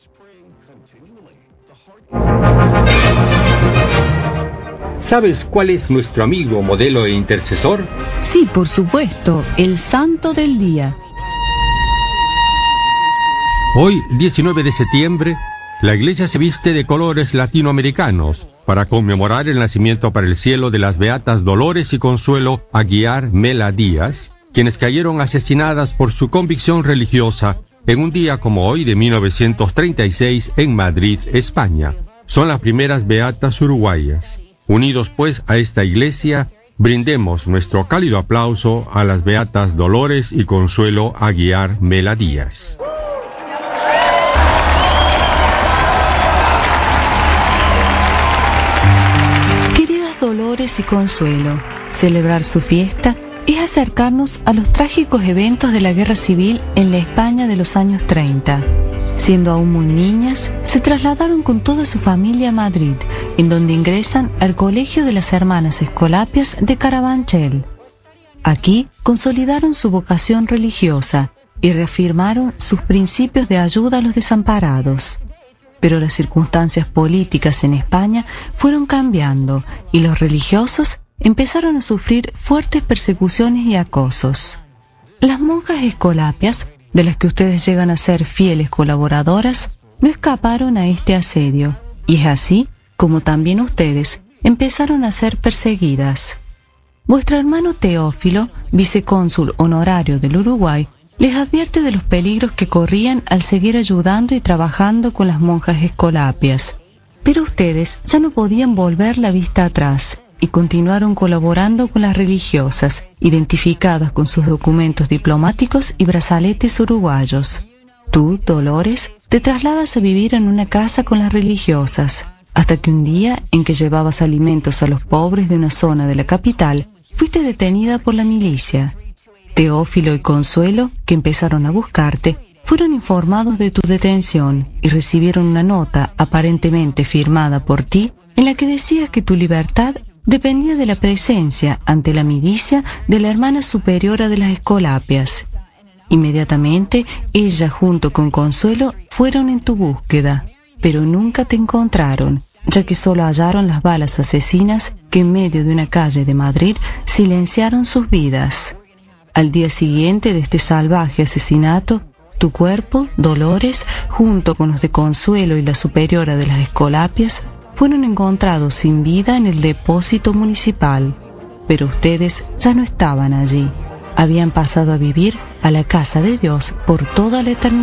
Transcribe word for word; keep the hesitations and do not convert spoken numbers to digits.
¿Sabes cuál es nuestro amigo, modelo e intercesor? Sí, por supuesto, el santo del día. Hoy, diecinueve de septiembre, la iglesia se viste de colores latinoamericanos para conmemorar el nacimiento para el cielo de las beatas Dolores y Consuelo Aguiar Mela Díaz, quienes cayeron asesinadas por su convicción religiosa en un día como hoy de mil novecientos treinta y seis en Madrid, España. Son las primeras beatas uruguayas. Unidos pues a esta iglesia, brindemos nuestro cálido aplauso a las beatas Dolores y Consuelo Aguiar Mela Díaz. Queridas Dolores y Consuelo, celebrar su fiesta es acercarnos a los trágicos eventos de la Guerra Civil en la España de los años treinta. Siendo aún muy niñas, se trasladaron con toda su familia a Madrid, en donde ingresan al Colegio de las Hermanas Escolapias de Carabanchel. Aquí consolidaron su vocación religiosa y reafirmaron sus principios de ayuda a los desamparados. Pero las circunstancias políticas en España fueron cambiando y los religiosos empezaron a sufrir fuertes persecuciones y acosos. Las monjas escolapias, de las que ustedes llegan a ser fieles colaboradoras, no escaparon a este asedio, y es así como también ustedes empezaron a ser perseguidas. Vuestro hermano Teófilo, vicecónsul honorario del Uruguay, les advierte de los peligros que corrían al seguir ayudando y trabajando con las monjas escolapias. Pero ustedes ya no podían volver la vista atrás y continuaron colaborando con las religiosas, identificadas con sus documentos diplomáticos y brazaletes uruguayos. Tú, Dolores, te trasladas a vivir en una casa con las religiosas, hasta que un día en que llevabas alimentos a los pobres de una zona de la capital, fuiste detenida por la milicia. Teófilo y Consuelo, que empezaron a buscarte, fueron informados de tu detención y recibieron una nota aparentemente firmada por ti en la que decías que tu libertad dependía de la presencia ante la milicia de la hermana superiora de las Escolapias. Inmediatamente, ella junto con Consuelo fueron en tu búsqueda, pero nunca te encontraron, ya que solo hallaron las balas asesinas que en medio de una calle de Madrid silenciaron sus vidas. Al día siguiente de este salvaje asesinato, tu cuerpo, Dolores, junto con los de Consuelo y la superiora de las Escolapias, fueron encontrados sin vida en el depósito municipal. Pero ustedes ya no estaban allí. Habían pasado a vivir a la casa de Dios por toda la eternidad.